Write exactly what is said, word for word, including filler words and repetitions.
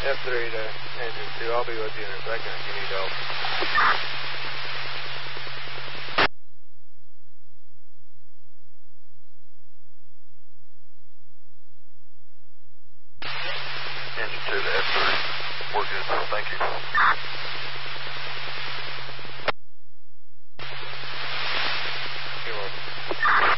F three to engine two. I'll be with you in a second if you need help. Engine two to F three. We're good. Thank you.